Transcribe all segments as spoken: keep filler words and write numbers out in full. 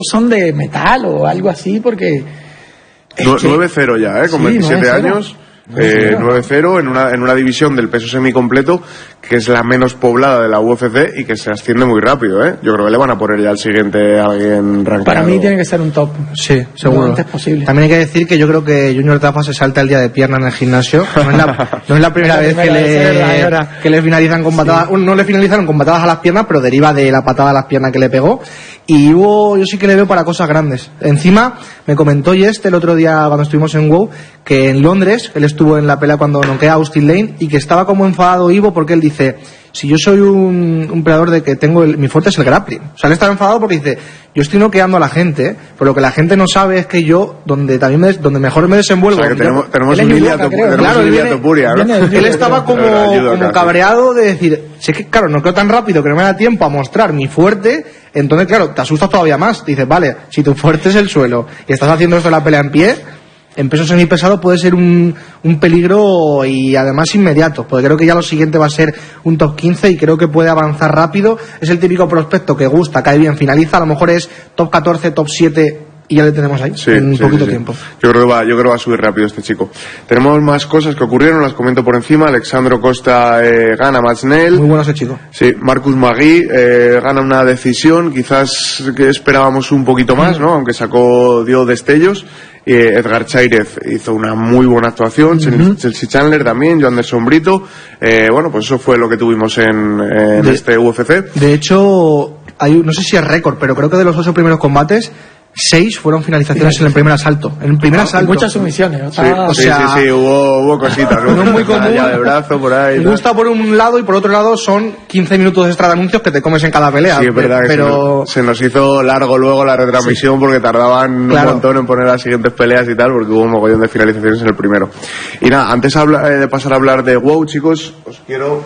son de metal o algo así, porque... nueve cero ya, ¿eh? Con sí, veintisiete años. Eh, nueve cero en una, en una división del peso semicompleto que es la menos poblada de la U F C y que se asciende muy rápido, ¿eh? Yo creo que le van a poner ya al siguiente a alguien rankeado. Para mí tiene que ser un top. Sí, seguro. Lo antes posible. También hay que decir que yo creo que Junior Tafa se salta el día de pierna en el gimnasio. No es la, no es la primera vez que le, que le finalizan con patadas, sí. No le finalizaron con patadas a las piernas, pero deriva de la patada a las piernas que le pegó. Y hubo, yo sí que le veo para cosas grandes. Encima, me comentó Jest el otro día cuando estuvimos en WoW, que en Londres, él estuvo en la pelea cuando noquea a Austin Lane, y que estaba como enfadado Ivo porque él dice, si yo soy un, un peleador de que tengo el, mi fuerte es el grappling. O sea, él estaba enfadado porque dice, yo estoy noqueando a la gente, pero lo que la gente no sabe es que yo, donde también me, donde mejor me desenvuelvo. O sea, que tenemos, tenemos un Ilia Topuria, ¿no? Él estaba como, como cabreado de decir, si es que claro, no creo tan rápido que no me da tiempo a mostrar mi fuerte, entonces claro, te asustas todavía más. Dices, vale, si tu fuerte es el suelo y estás haciendo esto en la pelea en pie, en peso semipesado puede ser un, un peligro y además inmediato, porque creo que ya lo siguiente va a ser un top quince y creo que puede avanzar rápido. Es el típico prospecto que gusta, cae bien, finaliza, a lo mejor es top catorce, top siete y ya le tenemos ahí, sí, en un sí, poquito sí, sí. tiempo. Yo creo, que va, yo creo que va a subir rápido este chico. Tenemos más cosas que ocurrieron, las comento por encima. Alexandro Costa eh, gana Matt Snell. Muy bueno ese chico. Sí, Marcus Magui eh, gana una decisión, quizás que esperábamos un poquito más, ¿no? Aunque sacó, dio destellos. Eh, Edgar Chairez hizo una muy buena actuación, uh-huh. Chelsea Chandler también, Joan de Sombrito. Eh, bueno, pues eso fue lo que tuvimos en, en de, este U F C. De hecho, hay, no sé si es récord, pero creo que de los ocho primeros combates, seis fueron finalizaciones en el primer asalto. En el primer ah, asalto. Muchas sumisiones. Sí, o sea, sí, sí, sí, hubo, hubo cositas. No es muy común. Ya de brazo por ahí. Me gusta por un lado y por otro lado son quince minutos extra de anuncios que te comes en cada pelea. Sí, es verdad que pero... se, nos, se nos hizo largo luego la retransmisión sí. porque tardaban claro. un montón en poner las siguientes peleas y tal, porque hubo un mogollón de finalizaciones en el primero. Y nada, antes de pasar a hablar de WoW, chicos, os quiero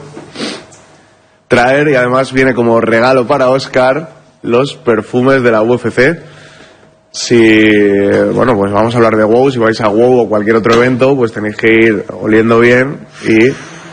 traer, y además viene como regalo para Oscar, los perfumes de la U F C. Si, bueno, pues vamos a hablar de WoW. Si vais a WoW o cualquier otro evento, pues tenéis que ir oliendo bien. Y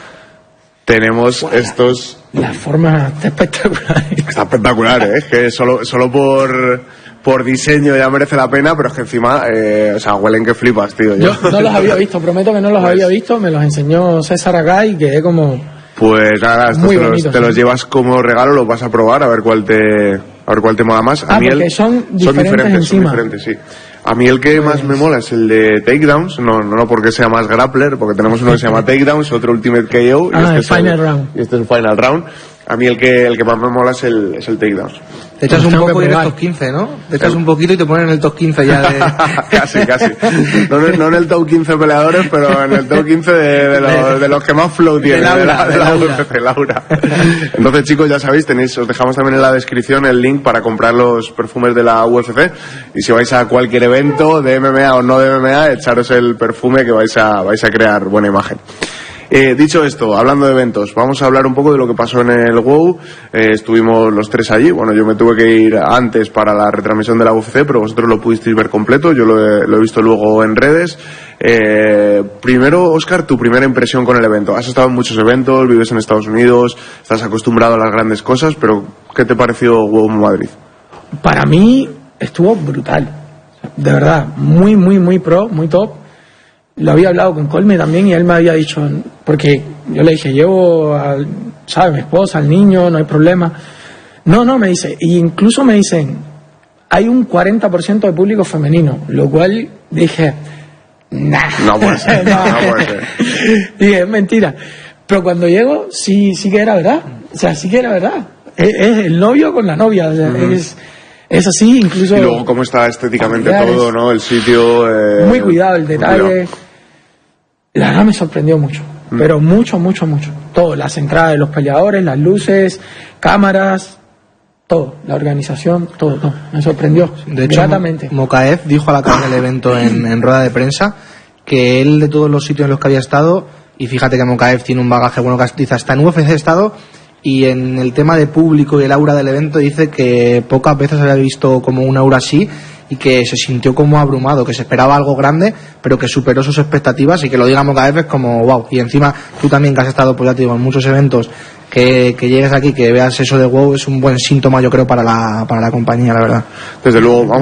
tenemos bueno, estos. La forma está espectacular. Está espectacular, ¿eh? Es que solo, solo por, por diseño ya merece la pena, pero es que encima, eh, o sea, huelen que flipas, tío. Yo, Yo no los había visto, prometo que no los pues, había visto. Me los enseñó César acá y quedé como. Pues nada, estos te, bonito, los, te sí. los llevas como regalo, los vas a probar a ver cuál te. A ver cuál te mola más. A ah, mí porque el, son diferentes, son diferentes, encima. Son diferentes, sí. A mí el que pues... más me mola es el de Takedowns, no, no, no porque sea más grappler, porque tenemos uno que se llama Takedowns, otro Ultimate K O, ah, y este el es Final el, Round. Y este es el Final Round. A mí el que, el que más me mola es el, es el Takedowns. Te echas un poco y en el top quince, ¿no? Te echas un poquito y te ponen en el top quince ya de... casi, casi. No, no en el top quince peleadores, pero en el top quince de, de, los, de los que más flow tienen, de, de la, de la U F C, Laura. Entonces, chicos, ya sabéis, tenéis, os dejamos también en la descripción el link para comprar los perfumes de la U F C. Y si vais a cualquier evento de M M A o no de M M A, echaros el perfume que vais a, vais a crear buena imagen. Eh, dicho esto, hablando de eventos, vamos a hablar un poco de lo que pasó en el WoW. Eh, estuvimos los tres allí. Bueno, yo me tuve que ir antes para la retransmisión de la U F C, pero vosotros lo pudisteis ver completo. Yo lo he, lo he visto luego en redes. Eh, primero, Óscar, tu primera impresión con el evento. Has estado en muchos eventos, vives en Estados Unidos, estás acostumbrado a las grandes cosas, pero ¿qué te pareció WoW Madrid? Para mí estuvo brutal. De verdad, muy, muy, muy pro, muy top. Lo había hablado con Colme también y él me había dicho, porque yo le dije, llevo a, ¿sabes? Mi esposa, al niño, no hay problema. No, no, me dice, y incluso me dicen, hay un cuarenta por ciento de público femenino, lo cual dije, nah. No puede ser, no, no puede ser. Dije, es mentira. Pero cuando llego, sí, sí que era verdad. O sea, sí que era verdad. Es, es el novio con la novia, o sea, mm. es... Es así, incluso... Y luego cómo está estéticamente todo, ¿no? El sitio... Eh, muy cuidado, el detalle. La verdad me sorprendió mucho. Mm. Pero mucho, mucho, mucho. Todo. Las entradas de los peleadores, las luces, cámaras, todo. La organización, todo, todo. Me sorprendió. De hecho, gratamente. Mokaev dijo a la cara del evento en, en rueda de prensa que él, de todos los sitios en los que había estado, y fíjate que Mokaev tiene un bagaje bueno, que dice, hasta en U F C ha estado... Y en el tema de público y el aura del evento dice que pocas veces había visto como un aura así y que se sintió como abrumado, que se esperaba algo grande, pero que superó sus expectativas y que lo digamos cada vez es como wow. Y encima tú también que has estado, pues ya te digo, en muchos eventos que, que llegues aquí, que veas eso de WoW, es un buen síntoma, yo creo, para la, para la compañía, la verdad. Desde luego, vamos.